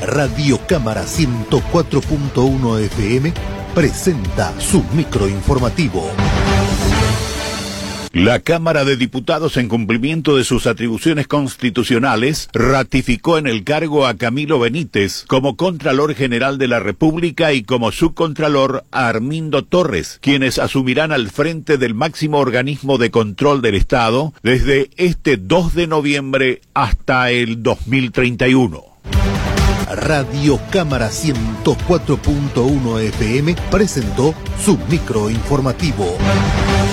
Radio Cámara 104.1 FM presenta su microinformativo. La Cámara de Diputados, en cumplimiento de sus atribuciones constitucionales, ratificó en el cargo a Camilo Benítez como Contralor General de la República y como Subcontralor a Armindo Torres, quienes asumirán al frente del máximo organismo de control del Estado desde este 2 de noviembre hasta el 2031. Radio Cámara 104.1 FM presentó su microinformativo.